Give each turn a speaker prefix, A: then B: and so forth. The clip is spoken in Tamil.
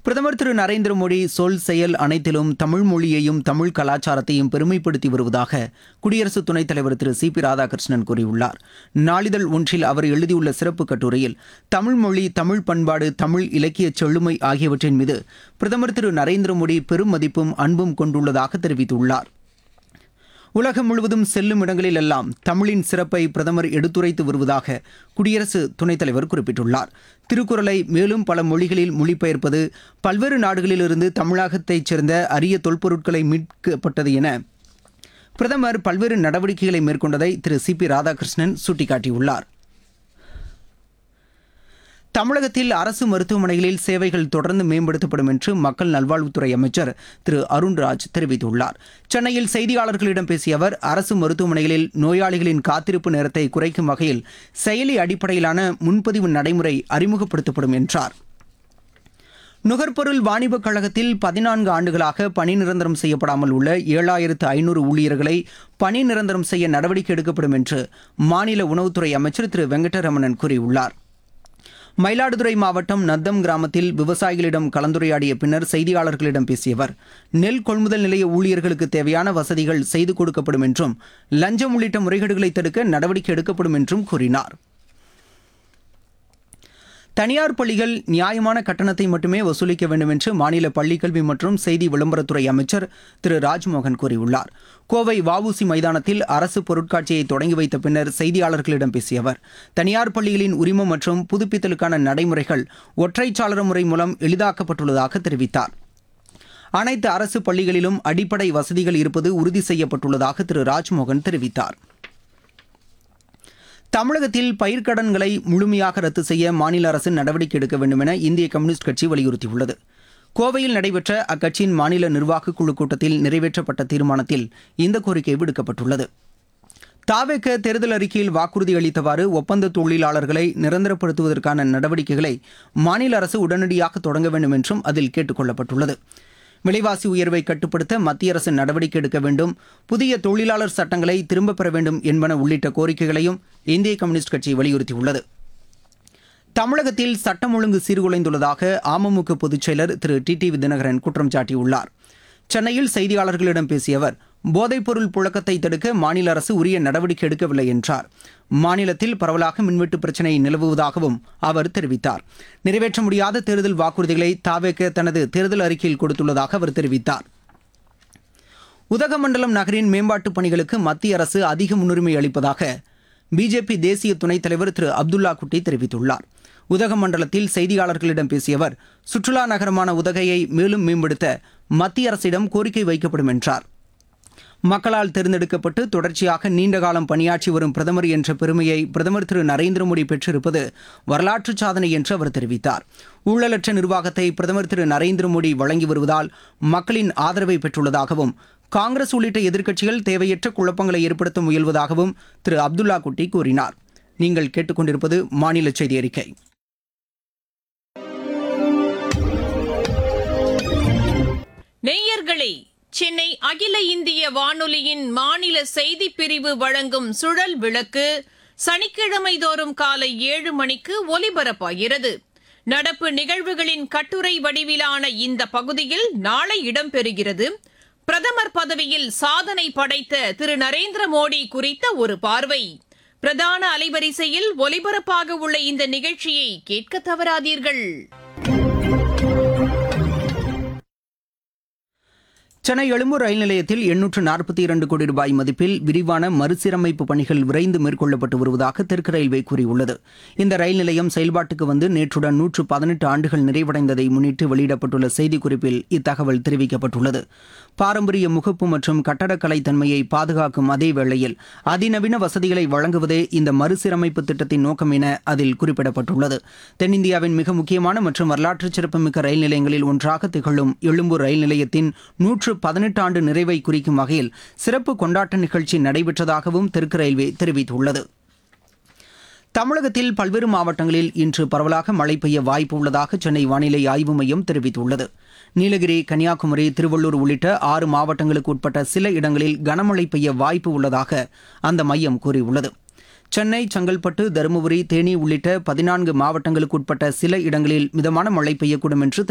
A: பிரதமர் திரு நரேந்திர மோடி சொல் செயல் அனைத்திலும் தமிழ் மொழியையும் தமிழ் கலாச்சாரத்தையும் பெருமைப்படுத்தி வருவதாக குடியரசு துணைத் தலைவர் திரு சி பி ராதாகிருஷ்ணன் கூறியுள்ளார். நாளிதழ் ஒன்றில் அவர் எழுதியுள்ள சிறப்பு கட்டுரையில் தமிழ் மொழி, தமிழ் பண்பாடு, தமிழ் இலக்கிய செழுமை ஆகியவற்றின் மீது பிரதமர் திரு நரேந்திர மோடி பெரும் மதிப்பும் அன்பும் கொண்டுள்ளதாக தெரிவித்துள்ளார். உலகம் முழுவதும் செல்லும் இடங்களில் எல்லாம் தமிழின் சிறப்பை பிரதமர் எடுத்துரைத்து வருவதாக குடியரசு துணைத் தலைவர் குறிப்பிட்டுள்ளார். திருக்குறளை மேலும் பல மொழிகளில் மொழிபெயர்ப்பது, பல்வேறு நாடுகளிலிருந்து தமிழகத்தைச் சேர்ந்த அரிய தொல்பொருட்களை மீட்கப்பட்டது என பிரதமர் பல்வேறு நடவடிக்கைகளை மேற்கொண்டதை திரு சி பி ராதாகிருஷ்ணன் சுட்டிக்காட்டியுள்ளார். தமிழகத்தில் அரசு மருத்துவமனைகளில் சேவைகள் தொடர்ந்து மேம்படுத்தப்படும் என்று மக்கள் நல்வாழ்வுத்துறை அமைச்சர் திரு அருண்ராஜ் தெரிவித்துள்ளார். சென்னையில் செய்தியாளர்களிடம் பேசிய அவர், அரசு மருத்துவமனைகளில் நோயாளிகளின் காத்திருப்பு நேரத்தை குறைக்கும் வகையில் செயலி அடிப்படையிலான முன்பதிவு நடைமுறை அறிமுகப்படுத்தப்படும் என்றார். நுகர்பொருள் வாணிபக் கழகத்தில் 14 ஆண்டுகளாக பணி நிரந்தரம் செய்யப்படாமல் உள்ள 7500 ஊழியர்களை பணி நிரந்தரம் செய்ய நடவடிக்கை எடுக்கப்படும் என்று மாநில உணவுத்துறை அமைச்சர் திரு வெங்கடரமணன் கூறியுள்ளார். மயிலாடுதுறை மாவட்டம் நத்தம் கிராமத்தில் விவசாயிகளிடம் கலந்துரையாடிய பின்னர் செய்தியாளர்களிடம் பேசிய அவர், நெல் கொள்முதல் நிலைய ஊழியர்களுக்கு தேவையான வசதிகள் செய்து கொடுக்கப்படும் என்றும் லஞ்சம் உள்ளிட்ட முறைகேடுகளை தடுக்க நடவடிக்கை எடுக்கப்படும் என்றும் கூறினார். தனியார் பள்ளிகள் நியாயமான கட்டணத்தை மட்டுமே வசூலிக்க வேண்டும் என்று மாநில பள்ளிக்கல்வி மற்றும் செய்தி விளம்பரத்துறை அமைச்சர் திரு ராஜ்மோகன் கூறியுள்ளார். கோவை வஉசி மைதானத்தில் அரசு பொருட்காட்சியை தொடங்கி வைத்த பின்னர் செய்தியாளர்களிடம் பேசிய அவர், தனியார் பள்ளிகளின் உரிமம் மற்றும் புதுப்பித்தலுக்கான நடைமுறைகள் ஒற்றைச்சாளர முறை மூலம் எளிதாக்கப்பட்டுள்ளதாக தெரிவித்தார். அனைத்து அரசு பள்ளிகளிலும் அடிப்படை வசதிகள் இருப்பது உறுதி செய்யப்பட்டுள்ளதாக திரு ராஜ்மோகன் தெரிவித்தார். தமிழகத்தில் பயிர்க்கடன்களை முழுமையாக ரத்து செய்ய மாநில அரசு நடவடிக்கை எடுக்க வேண்டும் என இந்திய கம்யூனிஸ்ட் கட்சி வலியுறுத்தியுள்ளது. கோவையில் நடைபெற்ற அக்கட்சியின் மாநில நிர்வாகக் குழு கூட்டத்தில் நிறைவேற்றப்பட்ட தீர்மானத்தில் இந்த கோரிக்கை விடுக்கப்பட்டுள்ளது. தாவேக தேர்தல் அறிக்கையில் வாக்குறுதி அளித்தவாறு ஒப்பந்த தொழிலாளர்களை நிரந்தரப்படுத்துவதற்கான நடவடிக்கைகளை மாநில அரசு உடனடியாக தொடங்க வேண்டும் என்றும் அதில் கேட்டுக் கொள்ளப்பட்டுள்ளது. விலைவாசி உயர்வை கட்டுப்படுத்த மத்திய அரசு நடவடிக்கை எடுக்க வேண்டும், புதிய தொழிலாளர் சட்டங்களை திரும்பப் பெற வேண்டும் என்பன உள்ளிட்ட கோரிக்கைகளையும் இந்திய கம்யூனிஸ்ட் கட்சி வலியுறுத்தியுள்ளது. தமிழகத்தில் சட்டம் ஒழுங்கு சீர்குலைந்துள்ளதாக அமமுக பொதுச் செயலர் திரு டிடிவி தினகரன் குற்றம் சாட்டியுள்ளார். சென்னையில் செய்தியாளர்களிடம் பேசிய அவர், போதைப்பொருள் புழக்கத்தை தடுக்க மாநில அரசு உரிய நடவடிக்கை எடுக்கவில்லை என்றார். மாநிலத்தில் பரவலாக மின்வெட்டு பிரச்சினை நிலவுவதாகவும் அவர் தெரிவித்தார். நிறைவேற்ற முடியாத தேர்தல் வாக்குறுதிகளை தாவேக தனது தேர்தல் அறிக்கையில் கொடுத்துள்ளதாக அவர் தெரிவித்தார். உதகமண்டலம் நகரின் மேம்பாட்டுப் பணிகளுக்கு மத்திய அரசு அதிக முன்னுரிமை அளிப்பதாக பிஜேபி தேசிய துணைத் தலைவர் திரு அப்துல்லா குட்டி தெரிவித்துள்ளார். உதகமண்டலத்தில் செய்தியாளர்களிடம் பேசிய அவர், சுற்றுலா நகரமான உதகையை மேலும் மேம்படுத்த மத்திய அரசிடம் கோரிக்கை வைக்கப்படும் என்றார். மக்களால் தேர்ந்தெடுக்கப்பட்டு தொடர்ச்சியாக நீண்டகாலம் பணியாற்றி வரும் பிரதமர் என்ற பெருமையை பிரதமர் திரு நரேந்திர மோடி பெற்றிருப்பது வரலாற்று சாதனை என்று அவர் தெரிவித்தார். ஊழலற்ற நிர்வாகத்தை பிரதமர் திரு நரேந்திர மோடி வழங்கி வருவதால் மக்களின் ஆதரவை பெற்றுள்ளதாகவும், காங்கிரஸ் உள்ளிட்ட எதிர்க்கட்சிகள் தேவையற்ற குழப்பங்களை ஏற்படுத்த முயல்வதாகவும் திரு அப்துல்லா குட்டி கூறினார். நீங்கள் கேட்டுக்கொண்டிருப்பது மாநில செய்தி அறிக்கை.
B: நேயர்களே, சென்னை அகில இந்திய வானொலியின் மாநில செய்திப் பிரிவு வழங்கும் சுழல் விளக்கு சனிக்கிழமை தோறும் காலை 7 மணிக்கு ஒலிபரப்பாகிறது. நடப்பு நிகழ்வுகளின் கட்டுரை வடிவிலான இந்த பகுதியில் நாளை இடம்பெறுகிறது. பிரதமர் பதவியில் சாதனை படைத்த திரு நரேந்திர மோடி குறித்த ஒரு பார்வை. பிரதான அலைவரிசையில் ஒலிபரப்பாக உள்ள இந்த நிகழ்ச்சியை கேட்க தவறாதீர்கள்.
A: சென்னை எழும்பூர் ரயில் நிலையத்தில் 842 கோடி ரூபாய் மதிப்பில் விரிவான மறுசீரமைப்பு பணிகள் விரைந்து மேற்கொள்ளப்பட்டு வருவதாக தெற்கு ரயில்வே கூறியுள்ளது. இந்த ரயில் நிலையம் செயல்பாட்டுக்கு வந்து நேற்றுடன் 118 ஆண்டுகள் நிறைவடைந்ததை முன்னிட்டு வெளியிடப்பட்டுள்ள செய்திக்குறிப்பில் இத்தகவல் தெரிவிக்கப்பட்டுள்ளது. பாரம்பரிய முகப்பு மற்றும் கட்டடக்கலை தன்மையை பாதுகாக்கும் அதே வேளையில் அதிநவீன வசதிகளை வழங்குவதே இந்த மறுசீரமைப்பு திட்டத்தின் நோக்கம் என அதில் குறிப்பிடப்பட்டுள்ளது. தென்னிந்தியாவின் மிக முக்கியமான மற்றும் வரலாற்று சிறப்புமிக்க ரயில் நிலையங்களில் ஒன்றாக திகழும் எழும்பூர் ரயில் நிலையத்தின் 118 ஆண்டு நிறைவை குறிக்கும் வகையில் சிறப்பு கொண்டாட்ட நிகழ்ச்சி நடைபெற்றதாகவும் தெற்கு ரயில்வே தெரிவித்துள்ளது. தமிழகத்தில் பல்வேறு மாவட்டங்களில் இன்று பரவலாக மழை பெய்ய வாய்ப்பு உள்ளதாக சென்னை வானிலை ஆய்வு மையம் தெரிவித்துள்ளது. நீலகிரி, கன்னியாகுமரி, திருவள்ளூர் உள்ளிட்ட 6 மாவட்டங்களுக்கு உட்பட்ட சில இடங்களில் கனமழை பெய்ய வாய்ப்பு உள்ளதாக அந்த மையம் கூறியுள்ளது. சென்னை, செங்கல்பட்டு, தருமபுரி, தேனி உள்ளிட்ட 14 மாவட்டங்களுக்கு உட்பட்ட சில இடங்களில் மிதமான மழை பெய்யக்கூடும் என்று